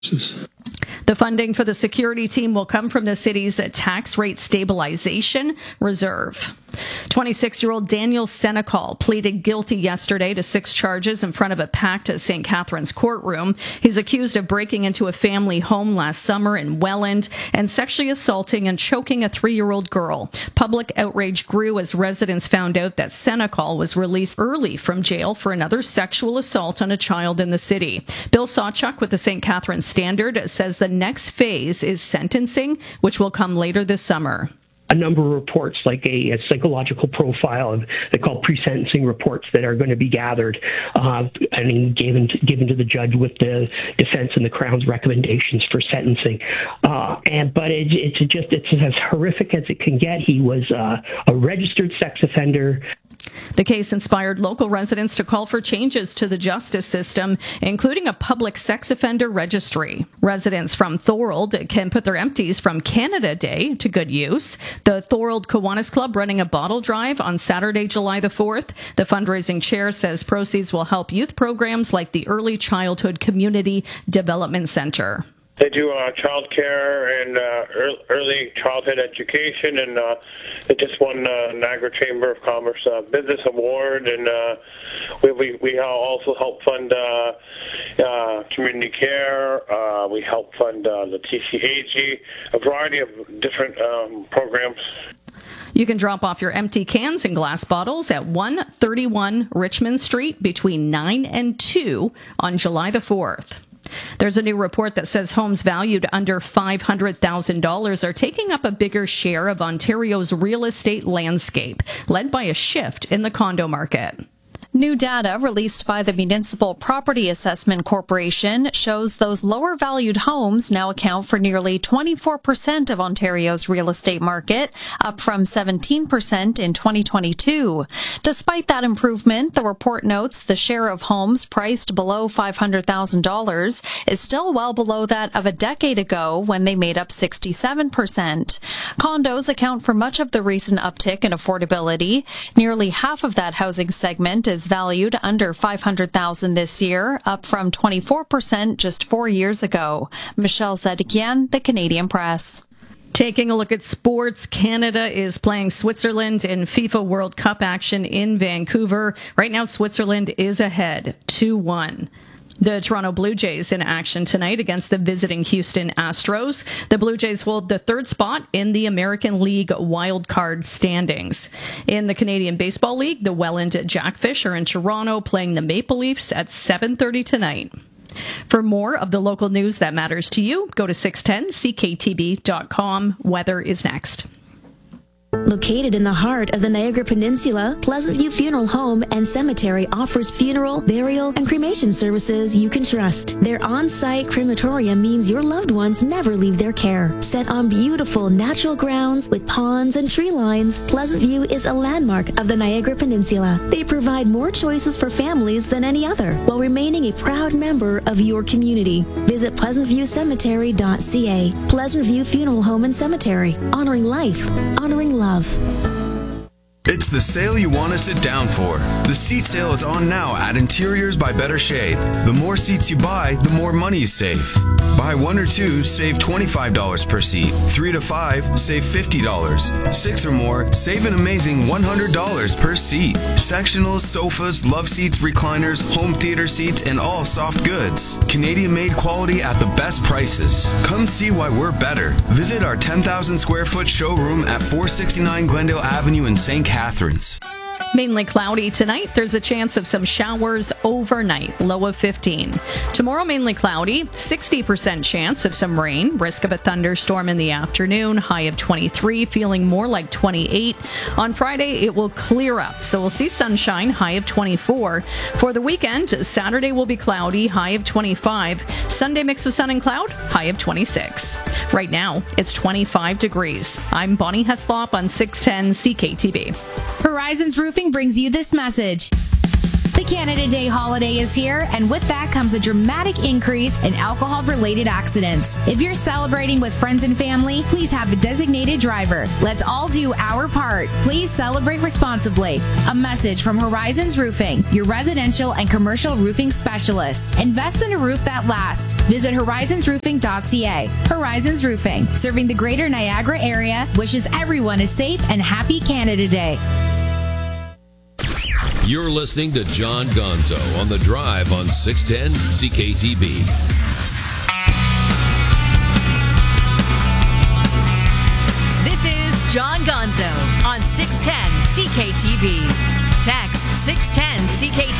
The funding for the security team will come from the city's tax rate stabilization reserve. 26-year-old Daniel Senecal pleaded guilty yesterday to 6 charges in front of a packed St. Catharines courtroom. He's accused of breaking into a family home last summer in Welland and sexually assaulting and choking a 3-year-old girl. Public outrage grew as residents found out that Senecal was released early from jail for another sexual assault on a child in the city. Bill Sawchuk with the St. Catharines Standard says the next phase is sentencing, which will come later this summer. A number of reports, like a psychological profile, they're called pre-sentencing reports, that are going to be gathered and given to the judge with the defense and the Crown's recommendations for sentencing. But it's as horrific as it can get. He was a registered sex offender. The case inspired local residents to call for changes to the justice system, including a public sex offender registry. Residents from Thorold can put their empties from Canada Day to good use. The Thorold Kiwanis Club running a bottle drive on Saturday, July the 4th. The fundraising chair says proceeds will help youth programs like the Early Childhood Community Development Center. They do child care and early childhood education, and they just won Niagara Chamber of Commerce Business Award, and we also help fund community care. We help fund the TCAG, a variety of different programs. You can drop off your empty cans and glass bottles at 131 Richmond Street between 9 and 2 on July the 4th. There's a new report that says homes valued under $500,000 are taking up a bigger share of Ontario's real estate landscape, led by a shift in the condo market. New data released by the Municipal Property Assessment Corporation shows those lower valued homes now account for nearly 24% of Ontario's real estate market, up from 17% in 2022. Despite that improvement, the report notes the share of homes priced below $500,000 is still well below that of a decade ago when they made up 67%. Condos account for much of the recent uptick in affordability. Nearly half of that housing segment is valued under $500,000 this year, up from 24% just 4 years ago. Michelle Zedekian, The Canadian Press. Taking a look at sports, Canada is playing Switzerland in FIFA World Cup action in Vancouver. Right now, Switzerland is ahead 2-1. The Toronto Blue Jays in action tonight against the visiting Houston Astros. The Blue Jays hold the 3rd spot in the American League wildcard standings. In the Canadian Baseball League, the Welland Jackfish are in Toronto playing the Maple Leafs at 7:30 tonight. For more of the local news that matters to you, go to 610ckTB.com. Weather is next. Located in the heart of the Niagara Peninsula, Pleasant View Funeral Home and Cemetery offers funeral, burial, and cremation services you can trust. Their on-site crematorium means your loved ones never leave their care. Set on beautiful natural grounds with ponds and tree lines, Pleasant View is a landmark of the Niagara Peninsula. They provide more choices for families than any other, while remaining a proud member of your community. Visit pleasantviewcemetery.ca. Pleasant View Funeral Home and Cemetery. Honoring life. Honoring love. It's the sale you want to sit down for. The seat sale is on now at Interiors by Better Shade. The more seats you buy, the more money you save. Buy 1 or 2, save $25 per seat. 3 to 5, save $50. 6 or more, save an amazing $100 per seat. Sectionals, sofas, love seats, recliners, home theater seats, and all soft goods. Canadian-made quality at the best prices. Come see why we're better. Visit our 10,000 square foot showroom at 469 Glendale Avenue in St. Catharines. Mainly cloudy tonight. There's a chance of some showers overnight, low of 15. Tomorrow, mainly cloudy, 60% chance of some rain, risk of a thunderstorm in the afternoon, high of 23, feeling more like 28. On Friday, it will clear up, so we'll see sunshine, high of 24. For the weekend, Saturday will be cloudy, high of 25. Sunday, mix of sun and cloud, high of 26. Right now, it's 25 degrees. I'm Bonnie Heslop on 610 CKTB. Horizons Roofing brings you this message. The Canada Day holiday is here, and with that comes a dramatic increase in alcohol-related accidents. If you're celebrating with friends and family, please have a designated driver. Let's all do our part. Please celebrate responsibly. A message from Horizons Roofing, your residential and commercial roofing specialists. Invest in a roof that lasts. Visit horizonsroofing.ca. Horizons Roofing, serving the greater Niagara area, wishes everyone a safe and happy Canada Day. You're listening to John Gonzo on The Drive on 610 CKTB. This is John Gonzo on 610 CKTB. Text 610 CKTB